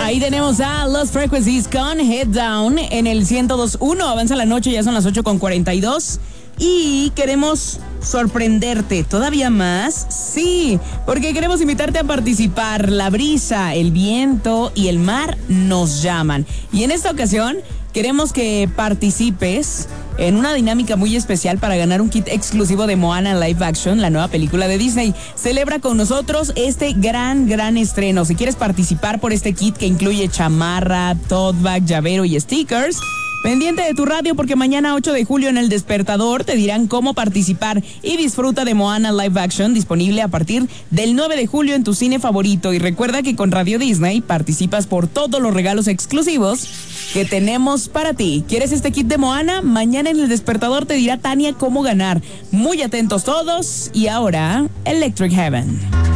Ahí tenemos a Lost Frequencies con Head Down en el 102.1. Avanza la noche, ya son las 8:42. Y queremos sorprenderte todavía más. Sí, porque queremos invitarte a participar. La brisa, el viento y el mar nos llaman. Y en esta ocasión queremos que participes en una dinámica muy especial para ganar un kit exclusivo de Moana Live Action, la nueva película de Disney. Celebra con nosotros este gran estreno. Si quieres participar por este kit que incluye chamarra, tote bag, llavero y stickers, pendiente de tu radio porque mañana 8 de julio en El Despertador te dirán cómo participar y disfruta de Moana Live Action, disponible a partir del 9 de julio en tu cine favorito. Y recuerda que con Radio Disney participas por todos los regalos exclusivos que tenemos para ti. ¿Quieres este kit de Moana? Mañana en El Despertador te dirá Tania cómo ganar. Muy atentos todos y ahora Electric Heaven.